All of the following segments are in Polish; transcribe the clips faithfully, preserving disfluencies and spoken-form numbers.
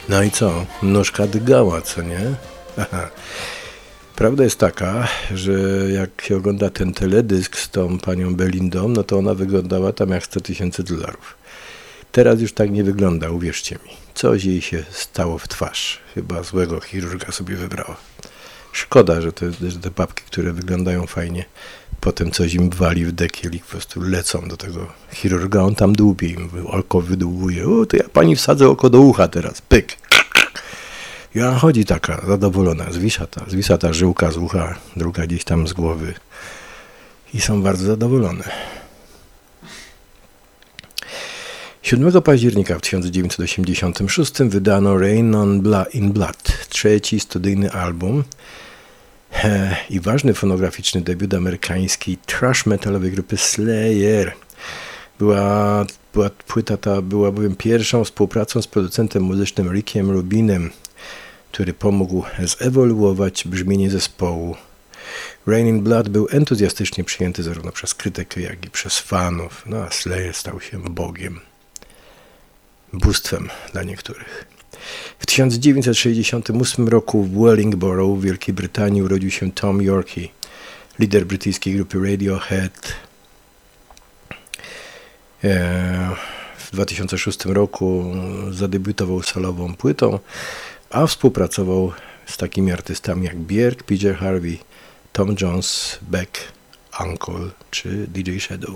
No i co? Nóżka dygała, co nie? Aha. Prawda jest taka, że jak się ogląda ten teledysk z tą panią Belindą, no to ona wyglądała tam jak sto tysięcy dolarów. Teraz już tak nie wygląda, uwierzcie mi. Coś jej się stało w twarz. Chyba złego chirurga sobie wybrała. Szkoda, że te, że te babki, które wyglądają fajnie, potem coś im wali w dekiel i po prostu lecą do tego chirurga, on tam dłubie im, oko wydłubuje. O, to ja pani wsadzę oko do ucha teraz, pyk. I ona chodzi taka zadowolona, zwisa ta, zwisa ta żyłka z ucha, druga gdzieś tam z głowy i są bardzo zadowolone. siódmego października w tysiąc dziewięćset osiemdziesiątym szóstym wydano Rain on Bla- in Blood, trzeci studyjny album e, i ważny fonograficzny debiut amerykańskiej thrash metalowej grupy Slayer. Była, była płyta ta była bowiem pierwszą współpracą z producentem muzycznym Rickiem Rubinem, który pomógł zewoluować brzmienie zespołu. Rain in Blood był entuzjastycznie przyjęty zarówno przez krytykę, jak i przez fanów. No a Slayer stał się bogiem. Bóstwem dla niektórych. W tysiąc dziewięćset sześćdziesiątym ósmym roku w Wellingborough w Wielkiej Brytanii urodził się Tom Yorke, lider brytyjskiej grupy Radiohead. W dwa tysiące szóstym roku zadebiutował solową płytą, a współpracował z takimi artystami jak Björk, P J Harvey, Tom Jones, Beck, Uncle czy D J Shadow.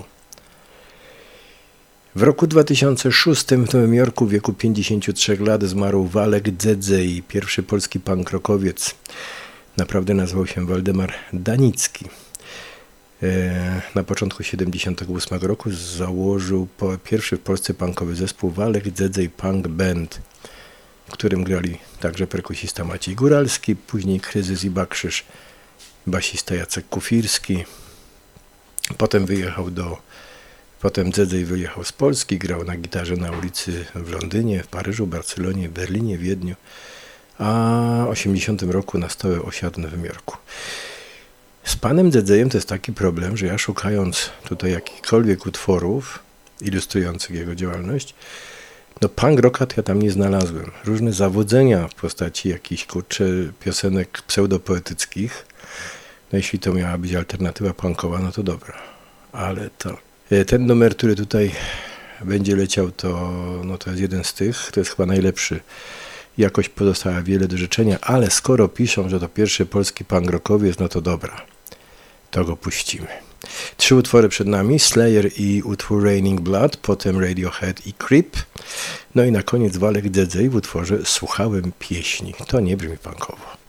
W roku dwa tysiące szóstym w Nowym Jorku w wieku pięćdziesięciu trzech lat zmarł Walek Dzedzej, pierwszy polski punk rockowiec. Naprawdę nazywał się Waldemar Danicki. Na początku siedemdziesiątego ósmego roku założył pierwszy w Polsce punkowy zespół Walek Dzedzej Punk Band, w którym grali także perkusista Maciej Góralski, później Kryzys i Bakrzyż, basista Jacek Kufirski. Potem wyjechał do Potem Dzedzej wyjechał z Polski, grał na gitarze na ulicy w Londynie, w Paryżu, Barcelonie, Berlinie, Wiedniu, a w osiemdziesiątym roku na stałe osiadł w Nowym Jorku. Z panem Dzedzejem to jest taki problem, że ja szukając tutaj jakichkolwiek utworów ilustrujących jego działalność, no punk rocka to ja tam nie znalazłem. Różne zawodzenia w postaci jakichś kurczę piosenek pseudopoetyckich. No jeśli to miała być alternatywa punkowa, no to dobra. Ale to ten numer, który tutaj będzie leciał, to, no to jest jeden z tych, to jest chyba najlepszy. Jakość pozostała wiele do życzenia, ale skoro piszą, że to pierwszy polski punk rockowiec, no to dobra, to go puścimy. Trzy utwory przed nami, Slayer i utwór Raining Blood, potem Radiohead i Creep, no i na koniec Walek Dzedzej w utworze Słuchałem pieśni. To nie brzmi punkowo.